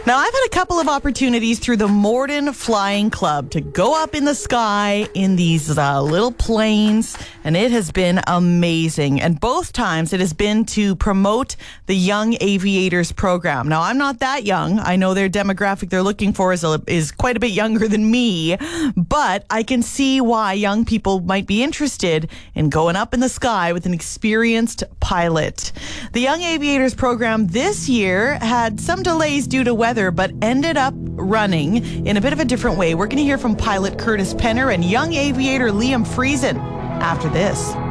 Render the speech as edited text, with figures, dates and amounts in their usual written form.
Now, I've had a couple of opportunities through the Morden Flying Club to go up in the sky in these little planes, and it has been amazing. And both times it has been to promote the Young Aviators program. Now, I'm not that young. I know their demographic they're looking for is quite a bit younger than me, but I can see why young people might be interested in going up in the sky with an experienced pilot. The Young Aviators program this year had some delays due to weather, but ended up running in a bit of a different way. We're going to hear from pilot Curtis Penner and young aviator Liam Friesen after this.